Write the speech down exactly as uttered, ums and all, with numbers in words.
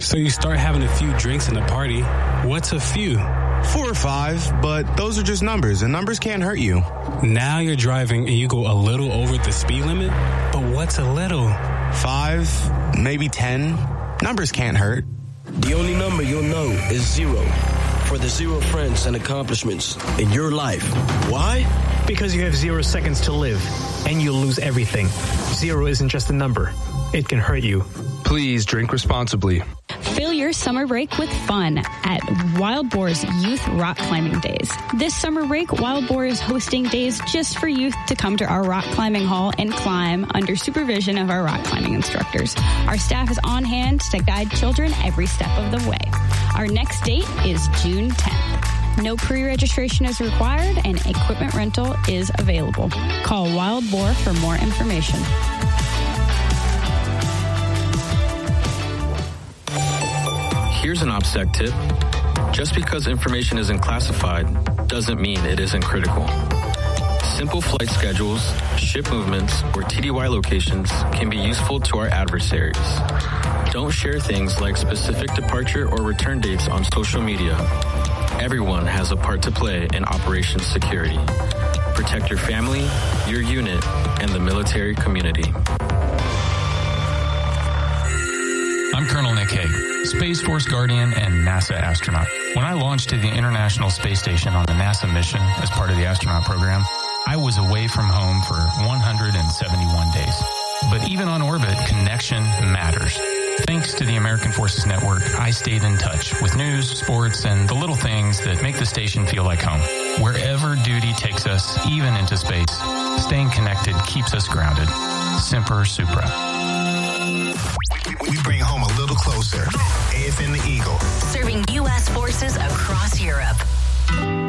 So you start having a few drinks in the party. What's a few? Four or five, but those are just numbers, and numbers can't hurt you. Now you're driving and you go a little over the speed limit, but what's a little? Five, maybe ten. Numbers can't hurt. The only number you'll know is zero. For the zero friends and accomplishments in your life. Why? Because you have zero seconds to live, and you'll lose everything. Zero isn't just a number. It can hurt you. Please drink responsibly. Fill your summer break with fun at Wild Boar's Youth Rock Climbing Days. This summer break, Wild Boar is hosting days just for youth to come to our rock climbing hall and climb under supervision of our rock climbing instructors. Our staff is on hand to guide children every step of the way. Our next date is June tenth. No pre-registration is required and equipment rental is available. Call Wild Boar for more information. Here's an OPSEC tip. Just because information isn't classified doesn't mean it isn't critical. Simple flight schedules, ship movements, or T D Y locations can be useful to our adversaries. Don't share things like specific departure or return dates on social media. Everyone has a part to play in operations security. Protect your family, your unit, and the military community. I'm Colonel Nick Hague, Space Force Guardian and NASA astronaut. When I launched to the International Space Station on the NASA mission as part of the astronaut program, I was away from home for one hundred seventy-one days. But even on orbit, connection matters. Thanks to the American Forces Network, I stayed in touch with news, sports, and the little things that make the station feel like home. Wherever duty takes us, even into space, staying connected keeps us grounded. Semper Supra. We bring home a little closer. A F N the Eagle. Serving U S forces across